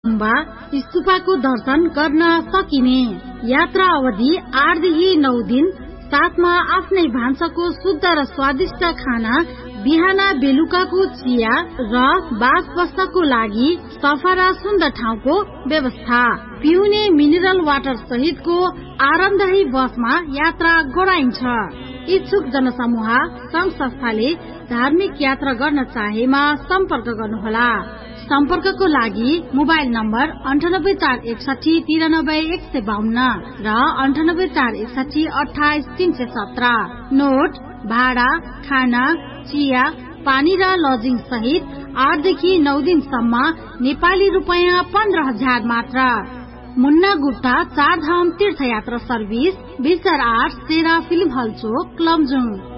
गुम्बा स्तूपको दर्शन गर्न सकिने। यात्रा अवधि 8 देखि 9 दिन, साथमा आफ्नै भान्साको शुद्ध र स्वादिष्ट खाना, बिहान बेलुकाको चिया र बास बस्नको लागि सफा र सुन्दर ठाउँको व्यवस्था। पिउने मिनरल वाटर सहितको आरामदायी बसमा यात्रा गराइन्छ। इच्छुक जनसमूह संघ संस्थाले धार्मिक यात्रा गर्न चाहेमा सम्पर्क गर्नुहोला। सम्पर्कको लागि मोबाइल नम्बर 9841 93 152 र 9841 28 317। नोट: भाडा, खाना, चिया, पानी र लजिङ सहित 8 देखि 9 दिनसम्म नेपाली रुपैयाँ 15,000 मात्र। मुन्ना गुप्ता चारधाम तीर्थयात्रा सर्भिस, 2008 सेरा फिल्म हल चोक, लमजुङ।